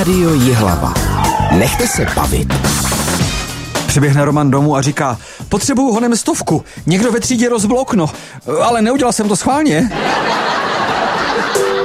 Rádio Jihlava. Nechte se bavit. Přiběhne Roman domů a říká: potřebuju honem 100, někdo ve třídě rozbil okno, ale neudělal jsem to schválně.